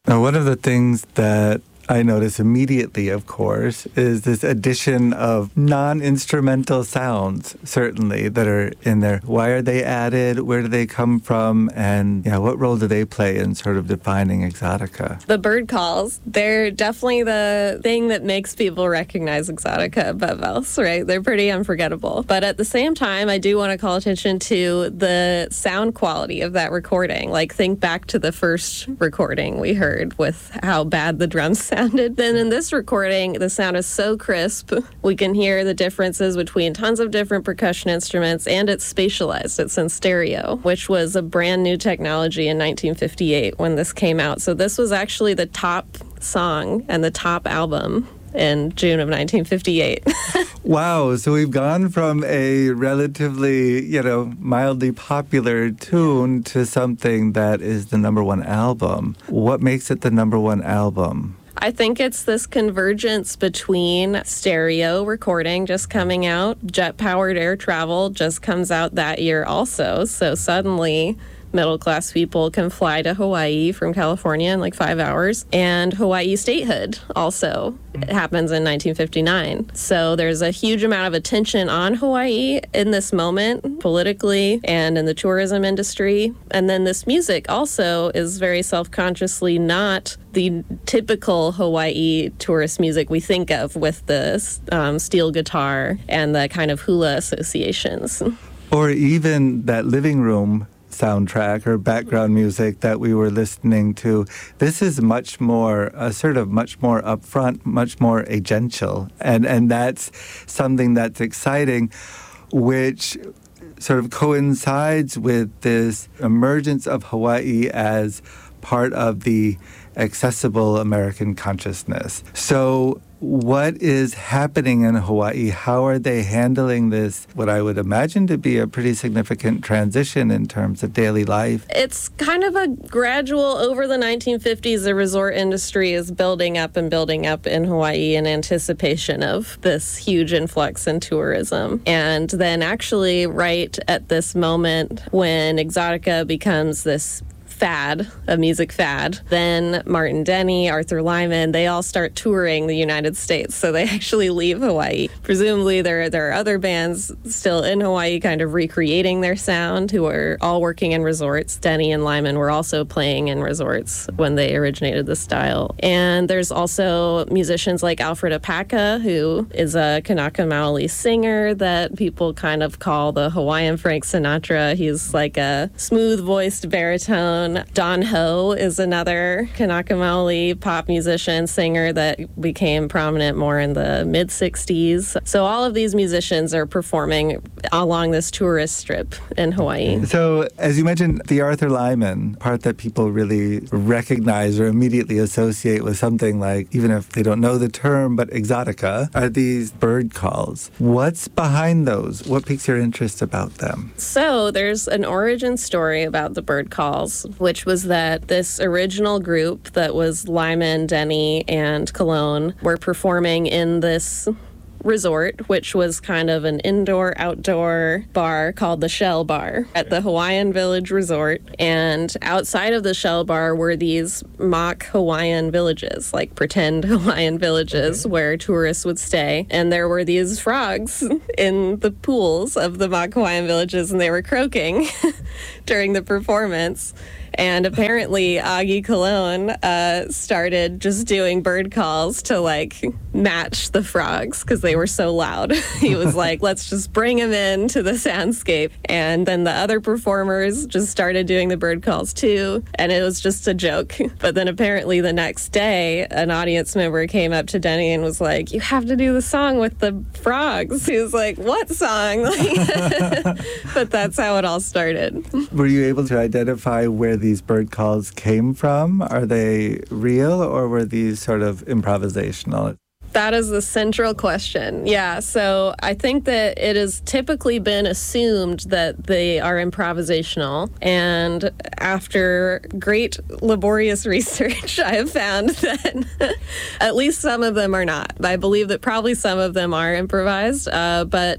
Now, one of the things that I notice immediately, of course, is this addition of non-instrumental sounds, certainly, that are in there. Why are they added? Where do they come from? And what role do they play in sort of defining Exotica? The bird calls, they're definitely the thing that makes people recognize Exotica above else, right? They're pretty unforgettable. But at the same time, I do want to call attention to the sound quality of that recording. Like, think back to the first recording we heard with how bad the drums sounded. Then in this recording, the sound is so crisp. We can hear the differences between tons of different percussion instruments, and it's spatialized. It's in stereo, which was a brand new technology in 1958 when this came out. So this was actually the top song and the top album in June of 1958. Wow, so we've gone from a relatively, mildly popular tune to something that is the number one album. What makes it the number one album? I think it's this convergence between stereo recording just coming out, jet-powered air travel just comes out that year also. So suddenly, middle-class people can fly to Hawaii from California in like 5 hours. And Hawaii statehood also happens in 1959. So there's a huge amount of attention on Hawaii in this moment, politically and in the tourism industry. And then this music also is very self-consciously not the typical Hawaii tourist music we think of with the steel guitar and the kind of hula associations. Or even that living room soundtrack or background music that we were listening to. This is much more upfront, much more agential. And that's something that's exciting, which sort of coincides with this emergence of Hawaii as part of the accessible American consciousness. So what is happening in Hawaii? How are they handling this, what I would imagine to be a pretty significant transition in terms of daily life? It's kind of a gradual, over the 1950s, the resort industry is building up in Hawaii in anticipation of this huge influx in tourism. And then actually right at this moment when Exotica becomes this fad, a music fad, then Martin Denny, Arthur Lyman, they all start touring the United States. So they actually leave Hawaii. Presumably there are other bands still in Hawaii kind of recreating their sound who are all working in resorts. Denny and Lyman were also playing in resorts when they originated the style. And there's also musicians like Alfred Apaka, who is a Kanaka Maoli singer that people kind of call the Hawaiian Frank Sinatra. He's like a smooth-voiced baritone. Don Ho is another Kanaka Maoli pop musician, singer that became prominent more in the mid-60s. So all of these musicians are performing along this tourist strip in Hawaii. So as you mentioned, the Arthur Lyman part that people really recognize or immediately associate with something like, even if they don't know the term, but Exotica, are these bird calls. What's behind those? What piques your interest about them? So there's an origin story about the bird calls, which was that this original group that was Lyman, Denny, and Cologne were performing in this resort, which was kind of an indoor-outdoor bar called the Shell Bar at the Hawaiian Village Resort. And outside of the Shell Bar were these mock Hawaiian villages, like pretend Hawaiian villages where tourists would stay. And there were these frogs in the pools of the mock Hawaiian villages, and they were croaking during the performance. And apparently Augie Cologne started just doing bird calls to like match the frogs because they were so loud. He was like, let's just bring them in to the soundscape. And then the other performers just started doing the bird calls too. And it was just a joke. But then apparently the next day, an audience member came up to Denny and was like, you have to do the song with the frogs. He was like, what song? But that's how it all started. Were you able to identify where these bird calls came from? Are they real or were these sort of improvisational? That is the central question. Yeah, so I think that it has typically been assumed that they are improvisational. And after great laborious research, I have found that at least some of them are not. I believe that probably some of them are improvised, but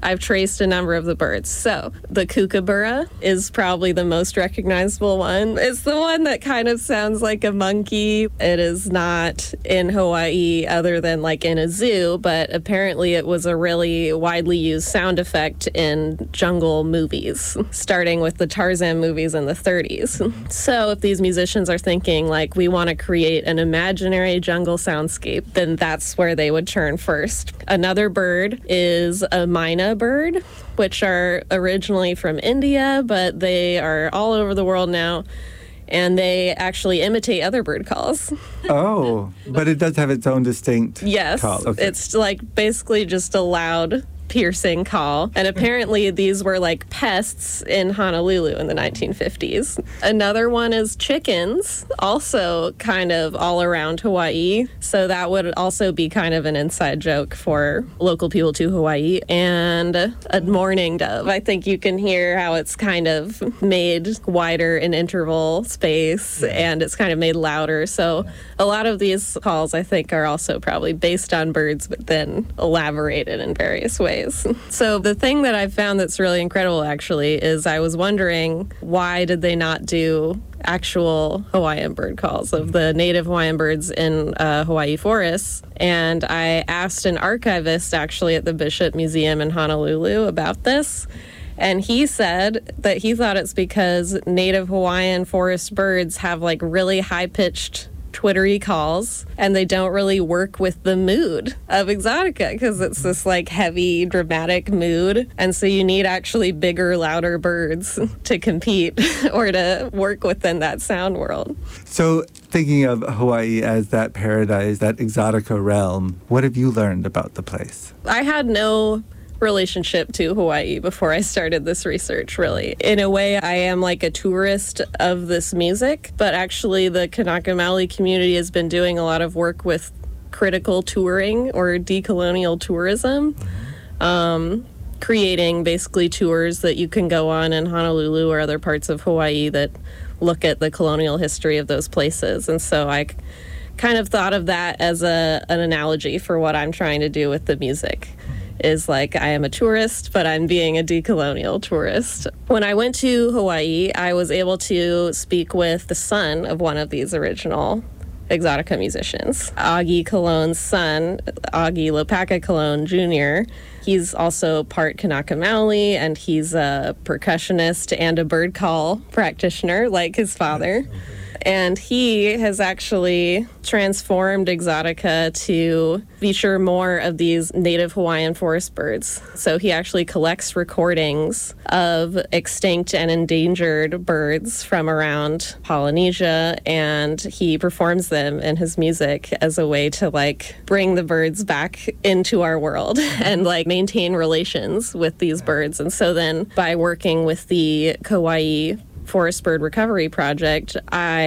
I've traced a number of the birds. So the kookaburra is probably the most recognizable one. It's the one that kind of sounds like a monkey. It is not in Hawaii other than like in a zoo, but apparently it was a really widely used sound effect in jungle movies, starting with the Tarzan movies in the 30s. So if these musicians are thinking like we want to create an imaginary jungle soundscape, then that's where they would turn first. Another bird is a myna bird, which are originally from India, but they are all over the world now. And they actually imitate other bird calls. Oh, but it does have its own distinct call. Okay. It's like basically just a loud, piercing call. And apparently these were like pests in Honolulu in the 1950s. Another one is chickens, also kind of all around Hawaii. So that would also be kind of an inside joke for local people to Hawaii. And a mourning dove. I think you can hear how it's kind of made wider in interval space and it's kind of made louder. So a lot of these calls I think are also probably based on birds but then elaborated in various ways. So the thing that I've found that's really incredible actually is I was wondering why did they not do actual Hawaiian bird calls of the native Hawaiian birds in Hawaii forests. And I asked an archivist actually at the Bishop Museum in Honolulu about this. And he said that he thought it's because native Hawaiian forest birds have like really high-pitched twittery calls, and they don't really work with the mood of Exotica because it's this like heavy, dramatic mood. And so you need actually bigger, louder birds to compete or to work within that sound world. So thinking of Hawaii as that paradise, that Exotica realm, what have you learned about the place? I had no relationship to Hawaii before I started this research, really. In a way, I am like a tourist of this music, but actually the Kanaka Maoli community has been doing a lot of work with critical touring or decolonial tourism, creating basically tours that you can go on in Honolulu or other parts of Hawaii that look at the colonial history of those places. And so I kind of thought of that as an analogy for what I'm trying to do with the music. Is like I am a tourist, but I'm being a decolonial tourist. When I went to Hawaii, I was able to speak with the son of one of these original Exotica musicians, Augie Colon's son, Augie Lopaka Colon Jr. He's also part Kanaka Maoli, and he's a percussionist and a bird call practitioner like his father. And he has actually transformed Exotica to feature more of these native Hawaiian forest birds. So he actually collects recordings of extinct and endangered birds from around Polynesia, and he performs them in his music as a way to like bring the birds back into our world and like maintain relations with these birds. And so then by working with the Kauai Forest Bird Recovery Project,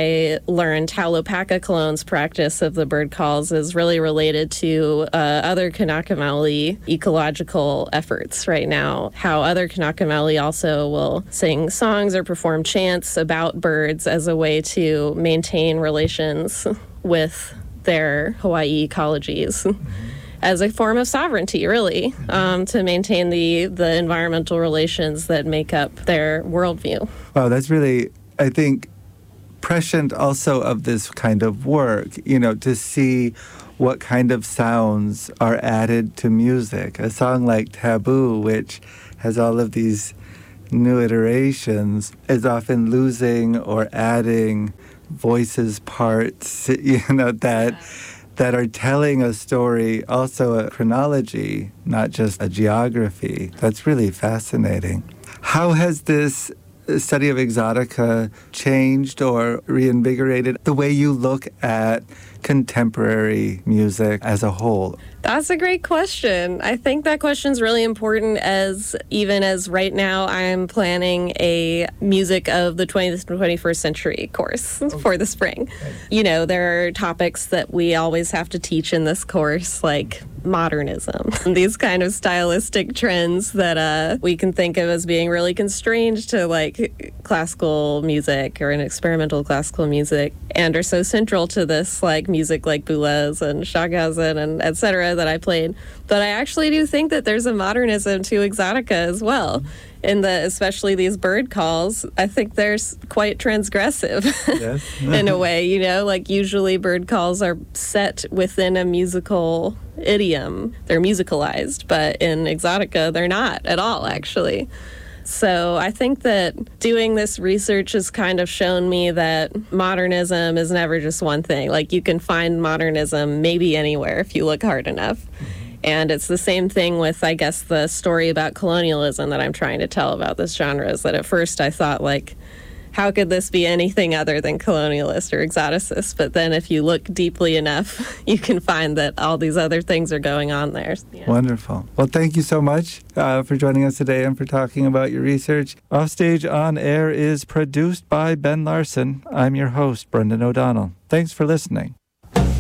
I learned how Lopaka Colon's practice of the bird calls is really related to other Kanaka Maoli ecological efforts right now. How other Kanaka Maoli also will sing songs or perform chants about birds as a way to maintain relations with their Hawaii ecologies. As a form of sovereignty, really, to maintain the environmental relations that make up their worldview. Wow, that's really, I think, prescient also of this kind of work, you know, to see what kind of sounds are added to music. A song like Taboo, which has all of these new iterations, is often losing or adding voices, parts, you know, that are telling a story, also a chronology, not just a geography. That's really fascinating. How has this study of Exotica changed or reinvigorated the way you look at contemporary music as a whole? That's a great question. I think that question is really important as right now I'm planning a music of the 20th and 21st century course for the spring. You know, there are topics that we always have to teach in this course, like modernism, these kind of stylistic trends that we can think of as being really constrained to like classical music or an experimental classical music. and are so central to this like music like Boulez and Stockhausen and etc. that I played. But I actually do think that there's a modernism to Exotica as well. In especially these bird calls, I think they're quite transgressive in a way, like usually bird calls are set within a musical idiom. They're musicalized, but in Exotica, they're not at all, actually. So I think that doing this research has kind of shown me that modernism is never just one thing. Like you can find modernism maybe anywhere if you look hard enough. And it's the same thing with, I guess, the story about colonialism that I'm trying to tell about this genre, is that at first I thought, like, how could this be anything other than colonialist or exoticist? But then if you look deeply enough, you can find that all these other things are going on there. Yeah. Wonderful. Well, thank you so much for joining us today and for talking about your research. Offstage On Air is produced by Ben Larson. I'm your host, Brendan O'Donnell. Thanks for listening.